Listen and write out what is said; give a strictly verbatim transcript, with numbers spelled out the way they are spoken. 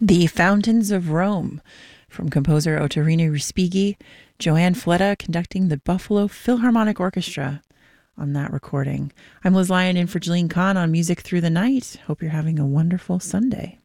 The Fountains of Rome from composer Ottorino Respighi, Joanne Fletta conducting the Buffalo Philharmonic Orchestra on that recording. I'm Liz Lyon in for Jeline Kahn on Music Through the Night. Hope you're having a wonderful Sunday.